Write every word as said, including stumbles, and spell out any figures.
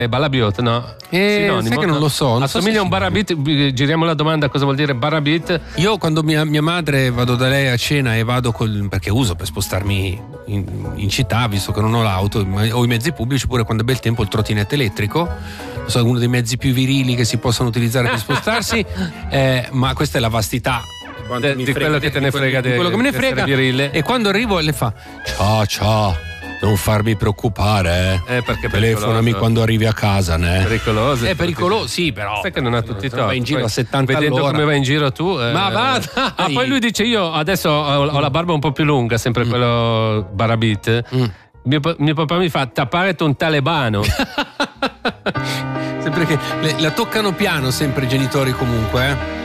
È Balabiot, no? Eh, Sinonimo, sai che non no? lo so. Non Assomiglia so a un Barabit. Giriamo la domanda: cosa vuol dire Barabit? Io quando mia, mia madre vado da lei a cena e vado col, perché uso per spostarmi in, in città, visto che non ho l'auto o i mezzi pubblici, oppure quando è bel tempo il trottinetto elettrico, so, uno dei mezzi più virili che si possono utilizzare per spostarsi, eh, ma questa è la vastità De, di quello che te ne frega, di quello che me ne frega. E quando arrivo le fa: ciao ciao, non farmi preoccupare, eh, eh perché telefonami quando arrivi a casa, ne? Pericoloso. È pericoloso, sì, però. Sai che non ha tutti i torti. Va in giro poi, a settanta vedendo all'ora. come vai in giro tu. Eh, Ma vada! Ah, poi lui dice: io adesso ho, ho la barba un po' più lunga, sempre mm. quello Barabit. Mm. Mio, mio papà mi fa: t'apparete un talebano. Sempre che le, la toccano piano sempre i genitori comunque, eh.